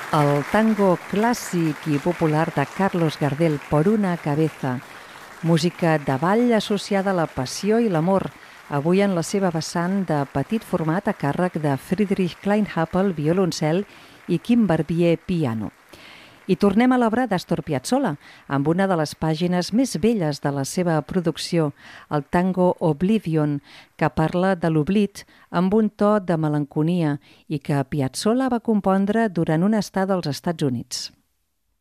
El tango clàssic i popular de Carlos Gardel, Por una cabeza, música de ball associada a la passió i l'amor, avui en la seva vessant de petit format a càrrec de Friedrich Kleinhapel, violoncel, i Kim Barbier, piano. I tornem a l'obra d'Astor Piazzolla, amb una de les pàgines més belles de la seva producció, el tango Oblivion, que parla de l'oblit amb un to de melanconia i que Piazzolla va compondre durant una estada als Estats Units.